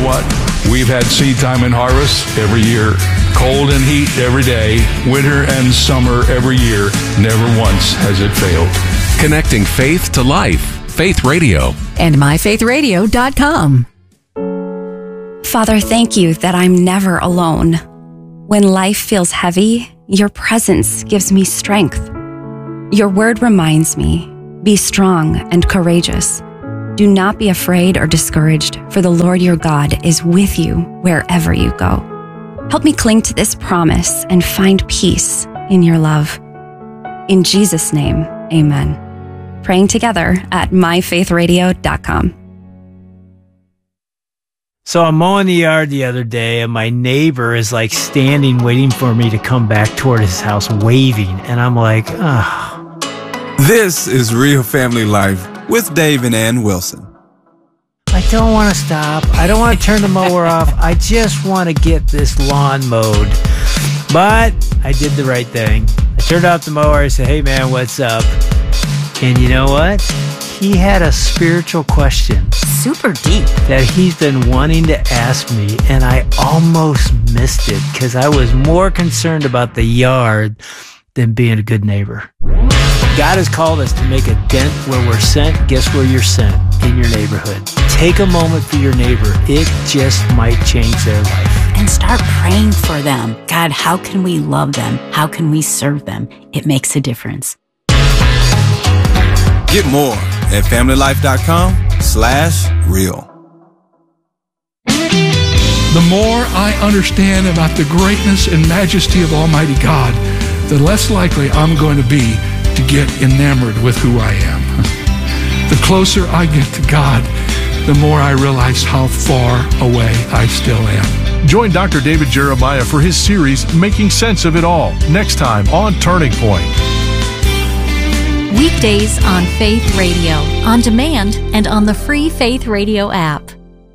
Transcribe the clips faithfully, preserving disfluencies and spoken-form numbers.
know what? We've had seed time and harvest every year, cold and heat every day, winter and summer every year. Never once has it failed. Connecting faith to life. Faith Radio. And my faith radio dot com. Father, thank you that I'm never alone. When life feels heavy, your presence gives me strength. Your word reminds me, be strong and courageous. Do not be afraid or discouraged, for the Lord your God is with you wherever you go. Help me cling to this promise and find peace in your love. In Jesus' name, amen. Praying together at my faith radio dot com. So I'm mowing the yard the other day, and my neighbor is like standing waiting for me to come back toward his house waving. And I'm like, ah. Oh. This is Real Family Life with Dave and Ann Wilson. I don't want to stop. I don't want to turn the mower off. I just want to get this lawn mowed. But I did the right thing. I turned off the mower. I said, hey, man, what's up? And you know what? He had a spiritual question. Super deep. That he's been wanting to ask me, and I almost missed it because I was more concerned about the yard than being a good neighbor. God has called us to make a dent where we're sent. Guess where you're sent? In your neighborhood. Take a moment for your neighbor. It just might change their life. And start praying for them. God, how can we love them? How can we serve them? It makes a difference. Get more at family life dot com slash real. The more I understand about the greatness and majesty of Almighty God, the less likely I'm going to be to get enamored with who I am. The closer I get to God, the more I realize how far away I still am. Join Doctor David Jeremiah for his series, Making Sense of It All, next time on Turning Point. Weekdays on Faith Radio, on demand and on the free Faith Radio app.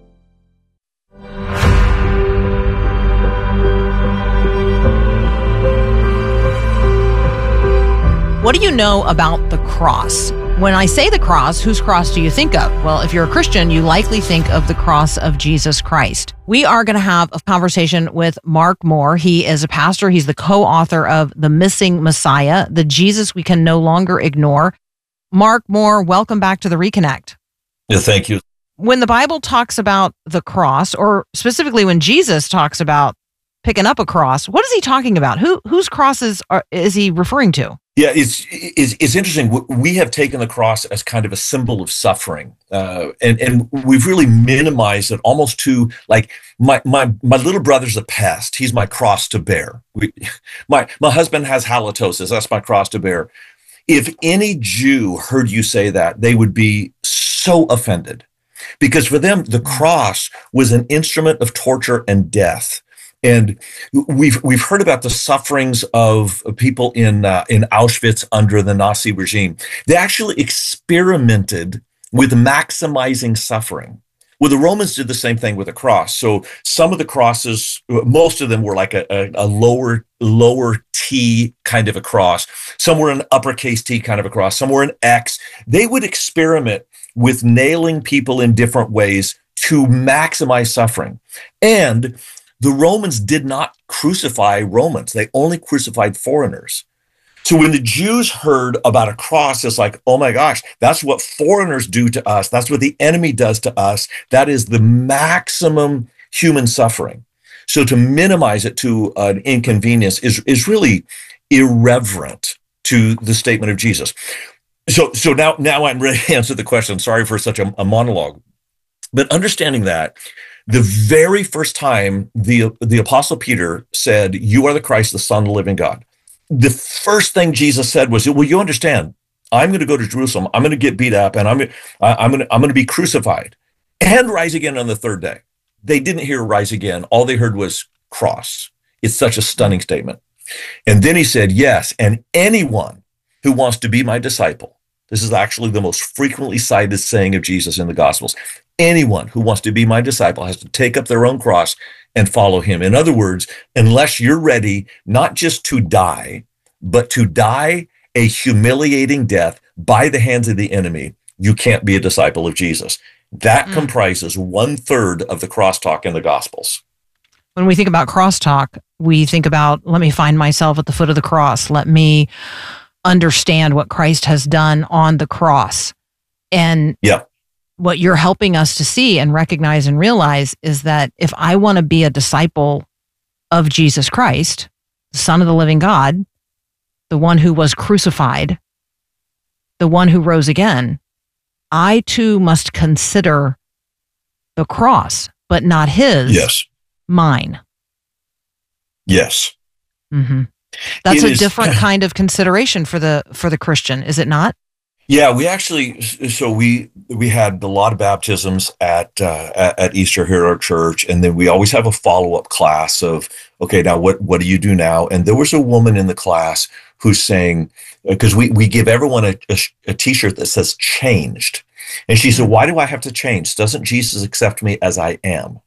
What do you know about the cross? When I say the cross, whose cross do you think of? Well, if you're a Christian, you likely think of the cross of Jesus Christ. We are going to have a conversation with Mark Moore. He is a pastor. He's the co-author of The Missing Messiah, The Jesus We Can No Longer Ignore. Mark Moore, welcome back to the Reconnect. Yeah, thank you. When the Bible talks about the cross, or specifically when Jesus talks about picking up a cross, what is he talking about? Who whose crosses are, is he referring to? Yeah, it's, it's it's interesting. We have taken the cross as kind of a symbol of suffering, uh, and and we've really minimized it almost to like my my my little brother's a pest. He's my cross to bear. We, my my husband has halitosis. That's my cross to bear. If any Jew heard you say that, they would be so offended, because for them the cross was an instrument of torture and death. And we've we've heard about the sufferings of people in uh, in Auschwitz under the Nazi regime. They actually experimented with maximizing suffering. Well, the Romans did the same thing with the cross. So some of the crosses, most of them were like a, a, a lower lower T kind of a cross. Some were an uppercase T kind of a cross. Some were an X. They would experiment with nailing people in different ways to maximize suffering. And the Romans did not crucify Romans. They only crucified foreigners. So when the Jews heard about a cross, it's like, oh my gosh, that's what foreigners do to us. That's what the enemy does to us. That is the maximum human suffering. So to minimize it to an inconvenience is, is really irreverent to the statement of Jesus. So, so now, now I'm ready to answer the question. Sorry for such a, a monologue. But understanding that, the very first time the, the Apostle Peter said, you are the Christ, the Son of the living God, the first thing Jesus said was, well, you understand, I'm going to go to Jerusalem, I'm going to get beat up, and I'm, I'm going to, I'm going to be crucified and rise again on the third day. They didn't hear rise again. All they heard was cross. It's such a stunning statement. And then he said, yes, and anyone who wants to be my disciple, this is actually the most frequently cited saying of Jesus in the Gospels. Anyone who wants to be my disciple has to take up their own cross and follow him. In other words, unless you're ready not just to die, but to die a humiliating death by the hands of the enemy, you can't be a disciple of Jesus. That Mm. comprises one third of the crosstalk in the Gospels. When we think about crosstalk, we think about, let me find myself at the foot of the cross. Let me understand what Christ has done on the cross. And Yeah. what you're helping us to see and recognize and realize is that if I want to be a disciple of Jesus Christ, the Son of the living God, the one who was crucified, the one who rose again, I too must consider the cross, but not his, Yes. mine. Yes. Mm-hmm. That's It a is- different kind of consideration for the for the Christian, is it not? Yeah, we actually, so we we had a lot of baptisms at uh, at, at Easter here at our church, and then we always have a follow up class of, okay, now what what do you do now? And there was a woman in the class who's saying, because we we give everyone a, a, a T-shirt that says changed, and she said, why do I have to change? Doesn't Jesus accept me as I am?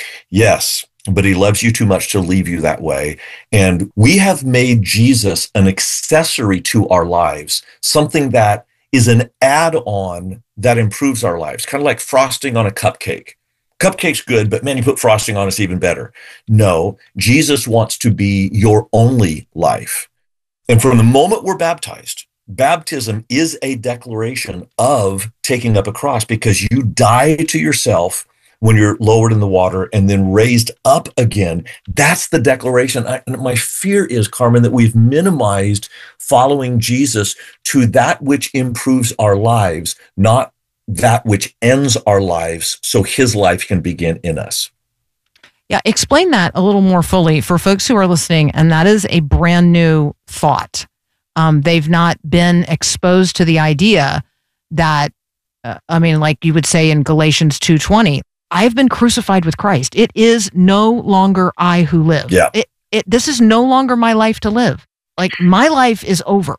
Yes, but he loves you too much to leave you that way. And we have made Jesus an accessory to our lives, something that is an add-on that improves our lives, kind of like frosting on a cupcake. Cupcake's good, but man, you put frosting on, it's even better. No, Jesus wants to be your only life. And from the moment we're baptized, baptism is a declaration of taking up a cross, because you die to yourself when you're lowered in the water and then raised up again. That's the declaration. I, and my fear is, Carmen, that we've minimized following Jesus to that which improves our lives, not that which ends our lives, so his life can begin in us. Yeah, explain that a little more fully for folks who are listening, and that is a brand new thought. Um, they've not been exposed to the idea that, uh, I mean, like you would say in Galatians two twenty, I've been crucified with Christ. It is no longer I who live. Yeah. It, it, this is no longer my life to live. Like, my life is over.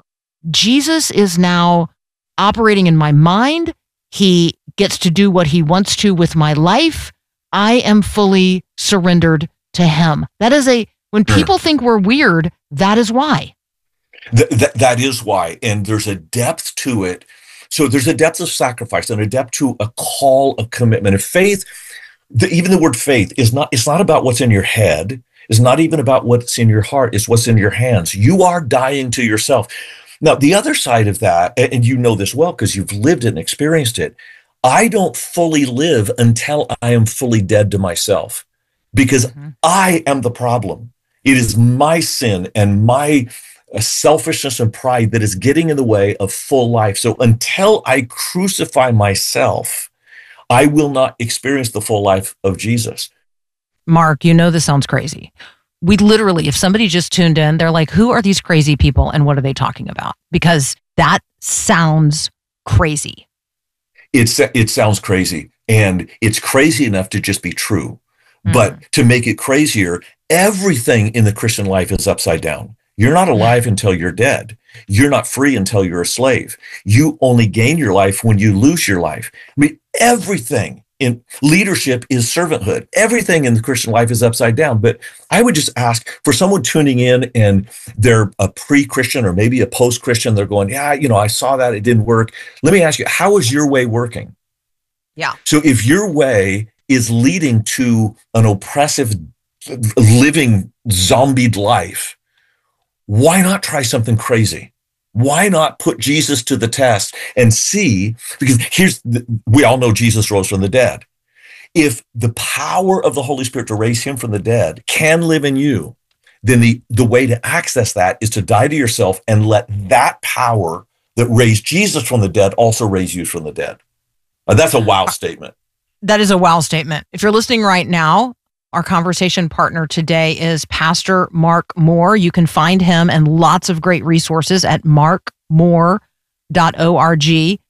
Jesus is now operating in my mind. He gets to do what he wants to with my life. I am fully surrendered to him. That is a, when people think we're weird, that is why. Th- th- that is why. And there's a depth to it. So there's a depth of sacrifice and a depth to a call of commitment. And faith, the, even the word faith is not, it's not about what's in your head. It's not even about what's in your heart. It's what's in your hands. You are dying to yourself. Now, the other side of that, and you know this well because you've lived it and experienced it, I don't fully live until I am fully dead to myself, because mm-hmm. I am the problem. It is my sin and my selfishness and pride that is getting in the way of full life. So until I crucify myself, I will not experience the full life of Jesus. Mark, you know this sounds crazy. We literally, if somebody just tuned in, they're like, who are these crazy people and what are they talking about? Because that sounds crazy. It's, it sounds crazy, and it's crazy enough to just be true. Mm. But to make it crazier, everything in the Christian life is upside down. You're not alive until you're dead. You're not free until you're a slave. You only gain your life when you lose your life. I mean, everything in leadership is servanthood. Everything in the Christian life is upside down. But I would just ask for someone tuning in and they're a pre-Christian or maybe a post-Christian. They're going, yeah, you know, I saw that. It didn't work. Let me ask you, how is your way working? Yeah. So if your way is leading to an oppressive, living, zombied life, why not try something crazy? Why not put Jesus to the test and see? Because here's, the, we all know Jesus rose from the dead. If the power of the Holy Spirit to raise him from the dead can live in you, then the, the way to access that is to die to yourself and let that power that raised Jesus from the dead also raise you from the dead. Uh, that's a wow statement. That is a wow statement. If you're listening right now, our conversation partner today is Pastor Mark Moore. You can find him and lots of great resources at mark moore dot org,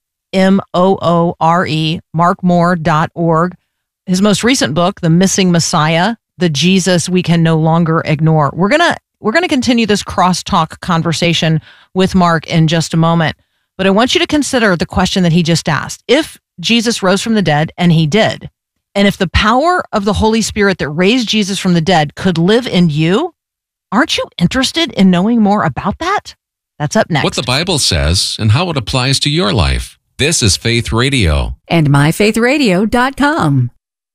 M O O R E, mark moore dot org. His most recent book, The Missing Messiah, The Jesus We Can No Longer Ignore. We're going to we're going to continue this crosstalk conversation with Mark in just a moment, but I want you to consider the question that he just asked. If Jesus rose from the dead, and he did, and if the power of the Holy Spirit that raised Jesus from the dead could live in you, aren't you interested in knowing more about that? That's up next. What the Bible says and how it applies to your life. This is Faith Radio. And my faith radio dot com.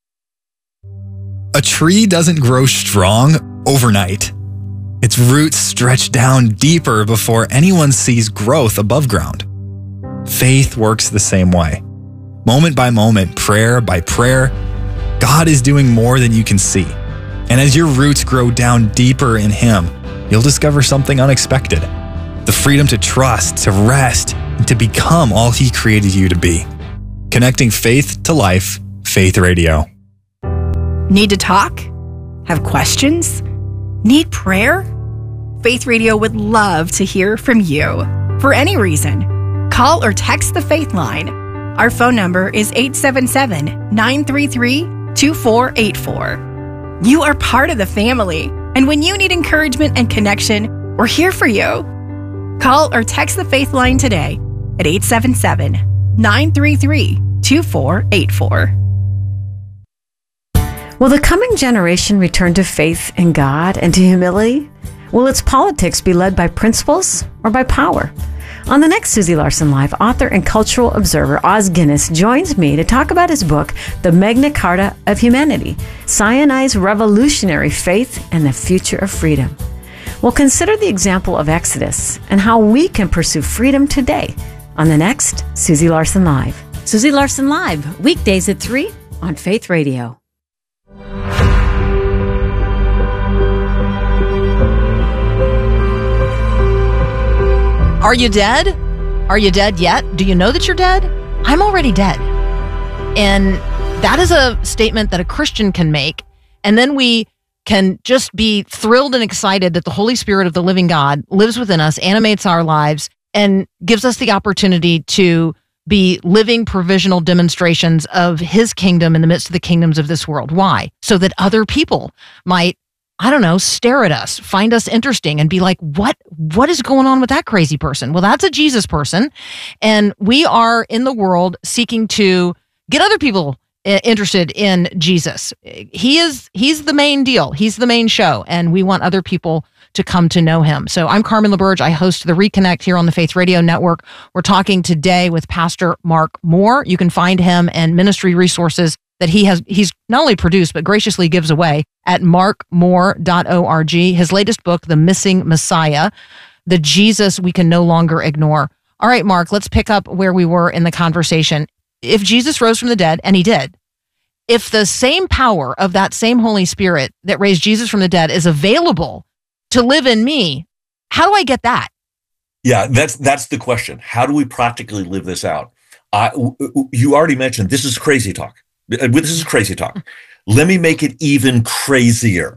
A tree doesn't grow strong overnight. Its roots stretch down deeper before anyone sees growth above ground. Faith works the same way. Moment by moment, prayer by prayer, God is doing more than you can see. And as your roots grow down deeper in Him, you'll discover something unexpected. The freedom to trust, to rest, and to become all He created you to be. Connecting faith to life, Faith Radio. Need to talk? Have questions? Need prayer? Faith Radio would love to hear from you. For any reason, call or text the Faith Line. Our phone number is eight seven seven, nine three three, two four eight four. You are part of the family, and when you need encouragement and connection, we're here for you. Call or text the Faith Line today at eight seven seven, nine three three, two four eight four. Will the coming generation return to faith in God and to humility? Will its politics be led by principles or by power? On the next Susie Larson Live, author and cultural observer Os Guinness joins me to talk about his book, The Magna Carta of Humanity, Sinai's Revolutionary Faith and the Future of Freedom. We'll consider the example of Exodus and how we can pursue freedom today on the next Susie Larson Live. Susie Larson Live, weekdays at three on Faith Radio. Are you dead? Are you dead yet? Do you know that you're dead? I'm already dead. And that is a statement that a Christian can make. And then we can just be thrilled and excited that the Holy Spirit of the living God lives within us, animates our lives, and gives us the opportunity to be living provisional demonstrations of His kingdom in the midst of the kingdoms of this world. Why? So that other people might, I don't know, stare at us, find us interesting, and be like, what, what is going on with that crazy person? Well, that's a Jesus person. And we are in the world seeking to get other people interested in Jesus. He is, he's the main deal. He's the main show. And we want other people to come to know Him. So I'm Carmen LaBerge. I host the Reconnect here on the Faith Radio Network. We're talking today with Pastor Mark Moore. You can find him and ministry resources that he has, he's not only produced, but graciously gives away at mark moore dot org. His latest book, The Missing Messiah, the Jesus we can no longer ignore. All right, Mark, let's pick up where we were in the conversation. If Jesus rose from the dead, and He did, if the same power of that same Holy Spirit that raised Jesus from the dead is available to live in me, how do I get that? Yeah, that's that's the question. How do we practically live this out? I, you already mentioned this is crazy talk. This is crazy talk. Let me make it even crazier.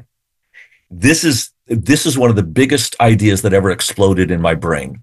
This is this is one of the biggest ideas that ever exploded in my brain.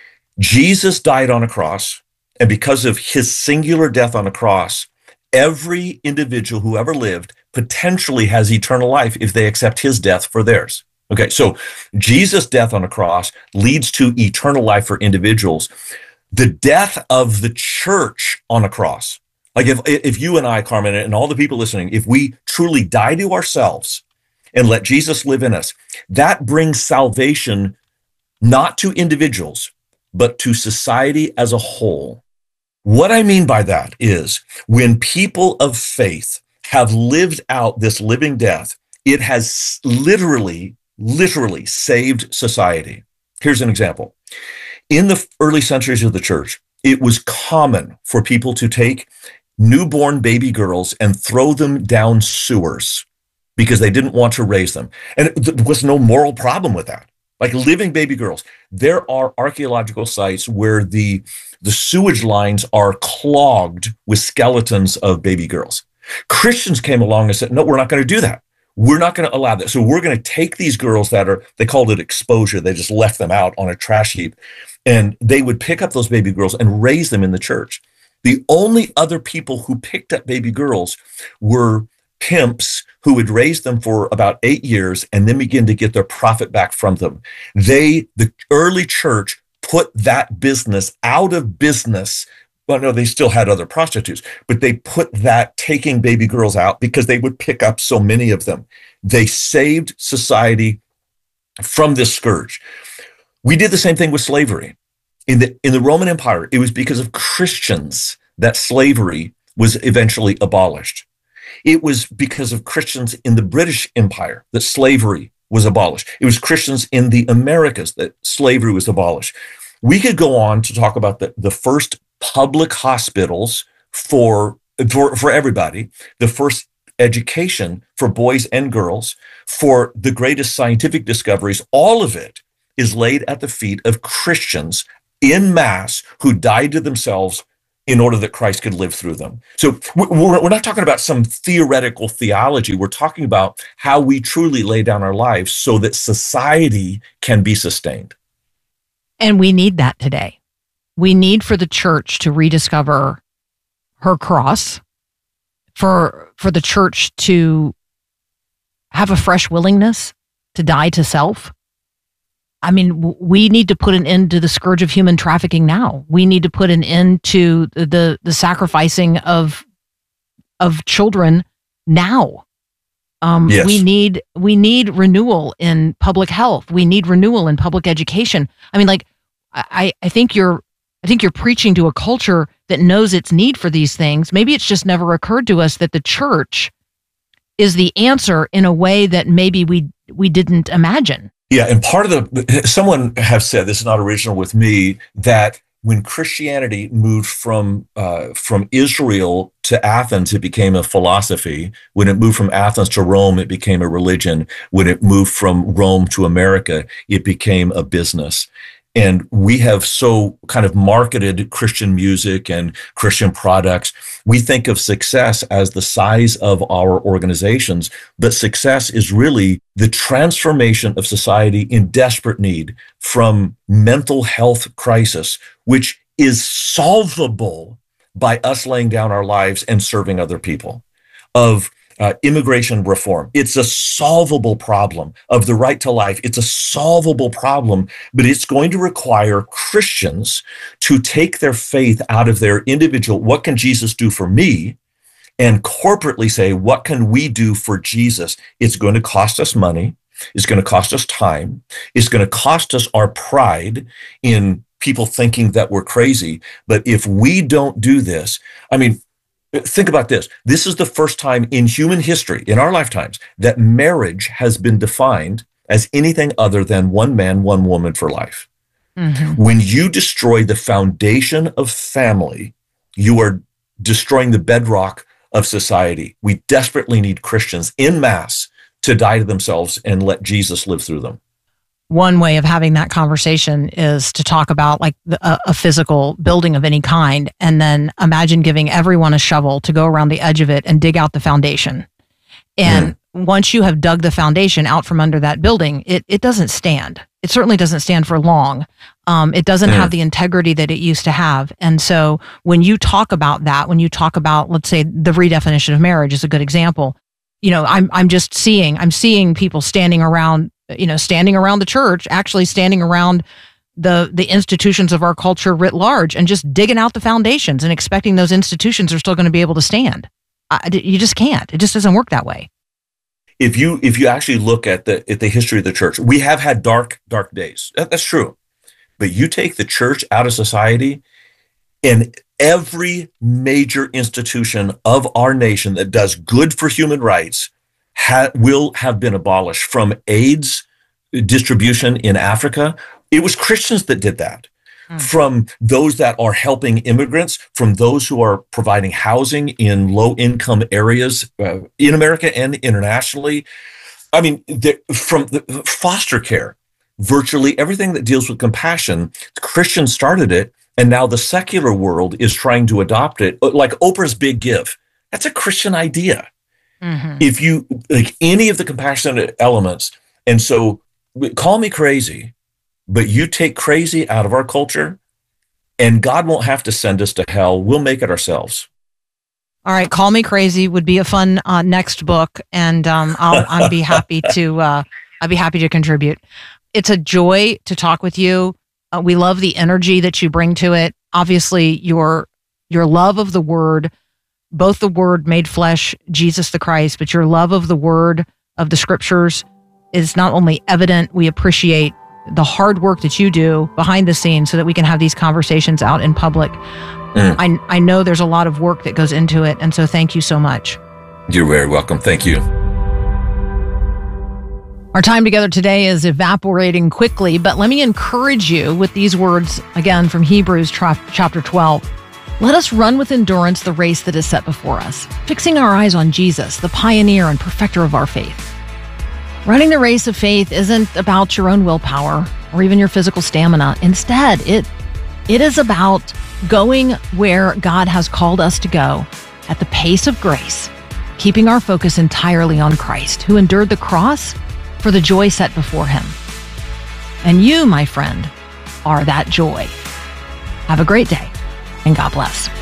Jesus died on a cross, and because of His singular death on a cross, every individual who ever lived potentially has eternal life if they accept His death for theirs. Okay, so Jesus' death on a cross leads to eternal life for individuals. The death of the church on a cross, like if if you and I, Carmen, and all the people listening, if we truly die to ourselves and let Jesus live in us, that brings salvation not to individuals, but to society as a whole. What I mean by that is when people of faith have lived out this living death, it has literally, literally saved society. Here's an example. In the early centuries of the church, it was common for people to take newborn baby girls and throw them down sewers because they didn't want to raise them. And there was no moral problem with that. Like living baby girls. There are archaeological sites where the, the sewage lines are clogged with skeletons of baby girls. Christians came along and said, no, we're not going to do that. We're not going to allow that. So we're going to take these girls that are, they called it exposure. They just left them out on a trash heap. And they would pick up those baby girls and raise them in the church. The only other people who picked up baby girls were pimps who would raise them for about eight years and then begin to get their profit back from them. They, the early church, put that business out of business. Well, no, they still had other prostitutes, but they put that taking baby girls out because they would pick up so many of them. They saved society from this scourge. We did the same thing with slavery. In the in the Roman Empire, it was because of Christians that slavery was eventually abolished. It was because of Christians in the British Empire that slavery was abolished. It was Christians in the Americas that slavery was abolished. We could go on to talk about the, the first public hospitals for, for, for everybody, the first education for boys and girls, for the greatest scientific discoveries. All of it is laid at the feet of Christians in mass who died to themselves in order that Christ could live through them. So we're, we're not talking about some theoretical theology. We're talking about how we truly lay down our lives so that society can be sustained. And we need that today. We need for the church to rediscover her cross, for, for the church to have a fresh willingness to die to self. I mean, we need to put an end to the scourge of human trafficking now. We need to put an end to the the sacrificing of of children now. Um, yes. We need we need renewal in public health. We need renewal in public education. I mean, like, I I think you're I think you're preaching to a culture that knows its need for these things. Maybe it's just never occurred to us that the church is the answer in a way that maybe we we didn't imagine. Yeah, and part of the, someone have said, this is not original with me, that when Christianity moved from uh, from Israel to Athens, it became a philosophy. When it moved from Athens to Rome, it became a religion. When it moved from Rome to America, it became a business. And we have so kind of marketed Christian music and Christian products. We think of success as the size of our organizations, but success is really the transformation of society in desperate need from mental health crisis, which is solvable by us laying down our lives and serving other people, of Uh, immigration reform. It's a solvable problem. Of the right to life. It's a solvable problem, but it's going to require Christians to take their faith out of their individual, what can Jesus do for me? And corporately say, what can we do for Jesus? It's going to cost us money. It's going to cost us time. It's going to cost us our pride in people thinking that we're crazy. But if we don't do this, I mean, think about this. This is the first time in human history, in our lifetimes, that marriage has been defined as anything other than one man, one woman for life. Mm-hmm. When you destroy the foundation of family, you are destroying the bedrock of society. We desperately need Christians en masse to die to themselves and let Jesus live through them. One way of having that conversation is to talk about like the, a, a physical building of any kind, and then imagine giving everyone a shovel to go around the edge of it and dig out the foundation. And mm. once you have dug the foundation out from under that building, it it doesn't stand. It certainly doesn't stand for long. Um, it doesn't mm. have the integrity that it used to have. And so when you talk about that, when you talk about, let's say, the redefinition of marriage is a good example. You know, I'm I'm just seeing I'm seeing people standing around. you know, standing around the church, actually standing around the the institutions of our culture writ large and just digging out the foundations and expecting those institutions are still going to be able to stand. I, you just can't. It just doesn't work that way. If you if you actually look at the at the history of the church, we have had dark, dark days. That, that's true. But you take the church out of society, and every major institution of our nation that does good for human rights Ha, will have been abolished. From AIDS distribution in Africa, it was Christians that did that. Mm. From those that are helping immigrants, from those who are providing housing in low-income areas uh, in America and internationally. I mean, the, from the foster care, virtually everything that deals with compassion, Christians started it, and now the secular world is trying to adopt it. Like Oprah's Big Give, that's a Christian idea. Mm-hmm. If you like any of the compassionate elements, and so call me crazy, but you take crazy out of our culture, and God won't have to send us to hell. We'll make it ourselves. All right, Call Me Crazy would be a fun uh, next book, and um, I'll I'd be happy to uh, I'd be happy to contribute. It's a joy to talk with you. Uh, we love the energy that you bring to it. Obviously, your your love of the Word. Both the Word made flesh, Jesus the Christ, but your love of the Word, of the Scriptures, is not only evident. We appreciate the hard work that you do behind the scenes so that we can have these conversations out in public. Mm. I, I know there's a lot of work that goes into it. And so thank you so much. You're very welcome. Thank you. Our time together today is evaporating quickly, but let me encourage you with these words again from Hebrews chapter twelve. Let us run with endurance the race that is set before us, fixing our eyes on Jesus, the pioneer and perfecter of our faith. Running the race of faith isn't about your own willpower or even your physical stamina. Instead, it it is about going where God has called us to go at the pace of grace, keeping our focus entirely on Christ, who endured the cross for the joy set before him. And you, my friend, are that joy. Have a great day, and God bless.